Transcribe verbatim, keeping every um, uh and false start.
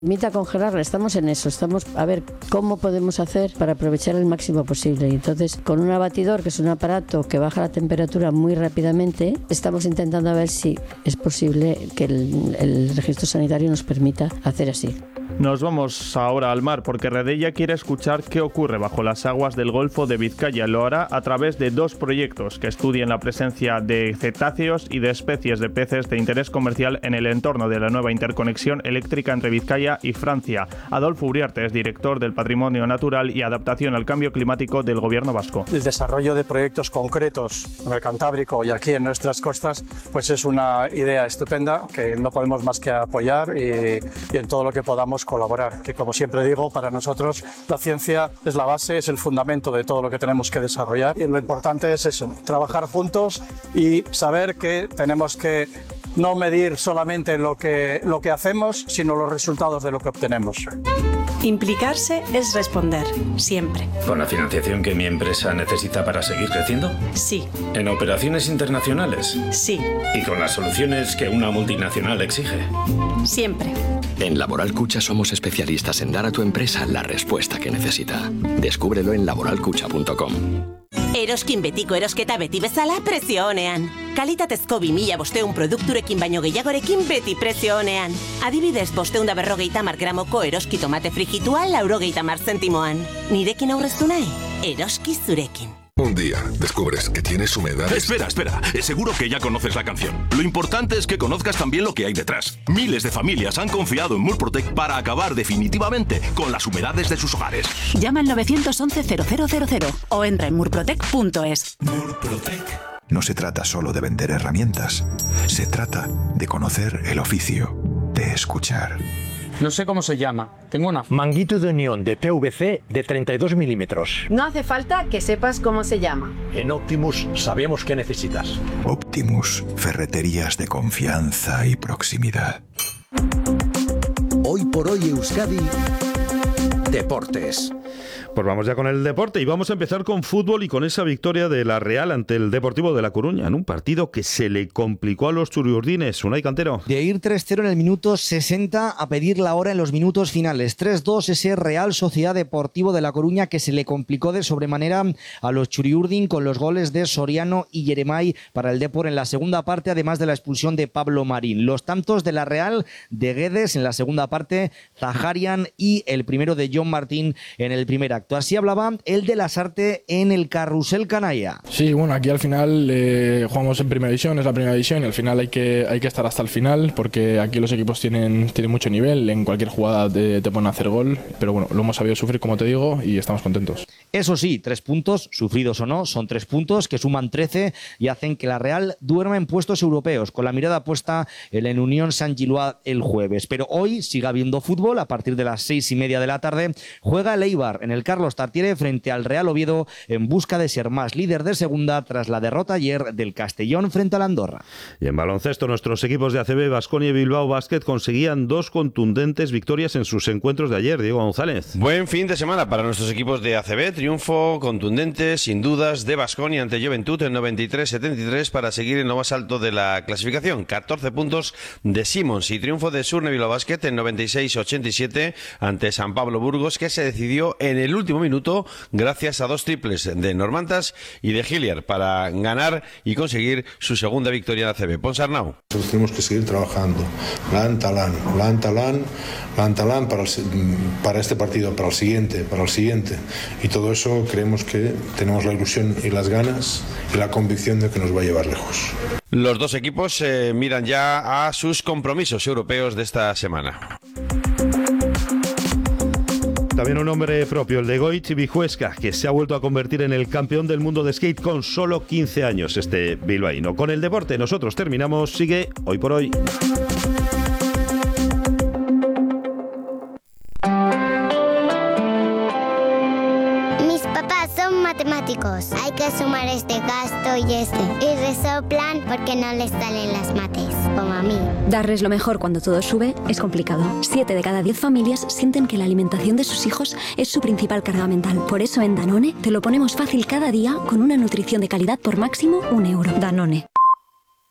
Limita congelarla, estamos en eso, estamos a ver cómo podemos hacer para aprovechar el máximo posible. Y entonces, con un abatidor, que es un aparato que baja la temperatura muy rápidamente, estamos intentando a ver si es posible que el, el registro sanitario nos permita hacer así. Nos vamos ahora al mar porque Redella quiere escuchar qué ocurre bajo las aguas del Golfo de Vizcaya. Lo hará a través de dos proyectos que estudian la presencia de cetáceos y de especies de peces de interés comercial en el entorno de la nueva interconexión eléctrica entre Vizcaya y Francia. Adolfo Uriarte es director del Patrimonio Natural y Adaptación al Cambio Climático del Gobierno vasco. El desarrollo de proyectos concretos en el Cantábrico y aquí en nuestras costas pues es una idea estupenda que no podemos más que apoyar y, y en todo lo que podamos colaborar, que como siempre digo, para nosotros la ciencia es la base, es el fundamento de todo lo que tenemos que desarrollar y lo importante es eso, trabajar juntos y saber que tenemos que no medir solamente lo que, lo que hacemos, sino los resultados de lo que obtenemos. Implicarse es responder, siempre. ¿Con la financiación que mi empresa necesita para seguir creciendo? Sí. ¿En operaciones internacionales? Sí. ¿Y con las soluciones que una multinacional exige? Siempre. En Laboral Cucha somos especialistas en dar a tu empresa la respuesta que necesita. Descúbrelo en laboral cucha punto com. Eroskin betiko erosketa beti bezala prezio onean. Kalitatezko bi mila bosteun produkturekin baino gehiagorekin beti prezio onean. Adibidez, bosteun da berrogeita hamar gramoko eroski tomate frijitua laurogeita hamar zentimoan. Nirekin aurreztu nahi? Eroski zurekin. Un día descubres que tienes humedades... Espera, espera. Seguro que ya conoces la canción. Lo importante es que conozcas también lo que hay detrás. Miles de familias han confiado en Murprotec para acabar definitivamente con las humedades de sus hogares. Llama al nueve once cero cero cero cero o entra en murprotec punto es. Murprotec. No se trata solo de vender herramientas. Se trata de conocer el oficio, de escuchar. No sé cómo se llama. Tengo una manguito de unión de P V C de treinta y dos milímetros. No hace falta que sepas cómo se llama. En Optimus sabemos qué necesitas. Optimus, ferreterías de confianza y proximidad. Hoy por hoy Euskadi, Deportes. Pues vamos ya con el deporte y vamos a empezar con fútbol y con esa victoria de la Real ante el Deportivo de La Coruña en un partido que se le complicó a los churiurdines. Unai Cantero. De ir tres cero en el minuto sesenta a pedir la hora en los minutos finales. tres dos ese Real Sociedad Deportivo de La Coruña que se le complicó de sobremanera a los churiurdin con los goles de Soriano y Yeremay para el Depor en la segunda parte, además de la expulsión de Pablo Marín. Los tantos de la Real de Guedes en la segunda parte, Zaharian y el primero de John Martín en el primer acto. Así hablaba el de Lasarte en el Carrusel Canalla. Sí, bueno, aquí al final eh, jugamos en primera división, es la primera división y al final hay que, hay que estar hasta el final porque aquí los equipos tienen, tienen mucho nivel, en cualquier jugada te, te ponen a hacer gol, pero bueno, lo hemos sabido sufrir como te digo y estamos contentos. Eso sí, tres puntos, sufridos o no, son tres puntos que suman trece y hacen que la Real duerma en puestos europeos, con la mirada puesta en el Unión Saint-Gilloise el jueves. Pero hoy sigue habiendo fútbol, a partir de las seis y media de la tarde juega el Eibar en el Carlos Tartiere frente al Real Oviedo en busca de ser más líder de segunda tras la derrota ayer del Castellón frente al Andorra. Y en baloncesto, nuestros equipos de A C B, Baskonia y Bilbao Basket conseguían dos contundentes victorias en sus encuentros de ayer. Diego González. Buen fin de semana para nuestros equipos de A C B. Triunfo contundente, sin dudas, de Baskonia ante Juventud en noventa y tres setenta y tres para seguir en lo más alto de la clasificación. catorce puntos de Simons y triunfo de Surne Bilbao Basket en noventa y seis ochenta y siete ante San Pablo Burgos, que se decidió en el último minuto gracias a dos triples de Normantas y de Hilliard para ganar y conseguir su segunda victoria en A C B. Ponsarnau. Nosotros tenemos que seguir trabajando. Lan, talán, lan, talán, lan, talán para, el, para este partido, para el siguiente, para el siguiente. Y todo eso creemos que tenemos la ilusión y las ganas y la convicción de que nos va a llevar lejos. Los dos equipos eh, miran ya a sus compromisos europeos de esta semana. También un nombre propio, el de Goichi Vijuesca, que se ha vuelto a convertir en el campeón del mundo de skate con solo quince años, este bilbaíno. Con el deporte nosotros terminamos, sigue Hoy por Hoy. Mis papás son matemáticos. Hay que sumar este gasto y este. Y resoplan porque no les salen las mates, como a mí. Darles lo mejor cuando todo sube es complicado. Siete de cada diez familias sienten que la alimentación de sus hijos es su principal carga mental. Por eso en Danone te lo ponemos fácil cada día con una nutrición de calidad por máximo un euro. Danone.